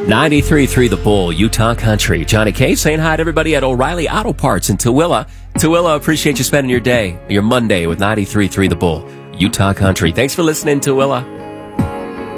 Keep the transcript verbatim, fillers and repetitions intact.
ninety-three point three The Bull, Utah Country. Johnny K saying hi to everybody at O'Reilly Auto Parts in Tooele. Tooele, appreciate you spending your day, your Monday with ninety-three point three The Bull, Utah Country. Thanks for listening, Tooele.